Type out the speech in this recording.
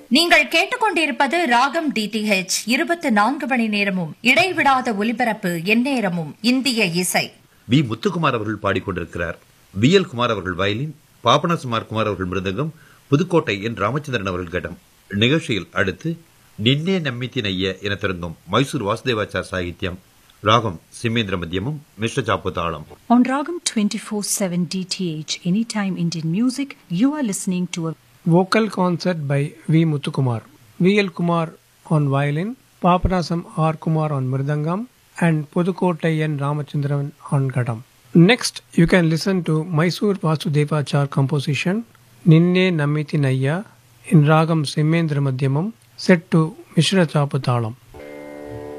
நீங்கள் கேட்டுக்கொண்டிருப்பது ராகம் டிடிஹெச் 24 மணி நேரமும் இடைவிடாத ஒலிபரப்பு எந்நேரமும் இந்திய இசை. வி முத்துக்குமார் அவர்கள் பாடிக்கொண்டிருக்கிறார். வி எல் குமார் அவர்கள் வயலின், பாபநாசமார் குமார் அவர்கள் மிருதங்கம், புதுக்கோட்டை என் ராமச்சந்திரன் அவர்கள் கடம். நிகழ்ச்சியில் அடுத்து நின்னே நம்மித்தினைய என தொடங்கும் மைசூர் வாசுதேவாச்சார் சாகித்யம், ராகம் சிம்மேந்திர மத்தியமும், மிஸ்ர சாப்பு தாளம். On Ragam 24/7 DTH, Anytime Indian Music, you are listening to a vocal concert by V. Muthukumar. V. L. Kumar on violin, Papanasam R. Kumar on mridangam, and Pudukkottai N. Ramachandran on gadam. Next, you can listen to Mysore Vasudevachar composition Ninne Namiti Nayya in Ragam Simendra Madhyamam, set to Mishra Chaputalam.